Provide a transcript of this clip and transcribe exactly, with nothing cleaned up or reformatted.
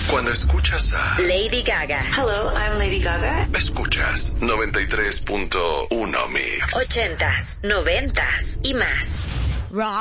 Cuando escuchas a Lady Gaga. Hello, I'm Lady Gaga. Escuchas noventa y tres punto uno Mix. Ochentas, noventas y más. Rock.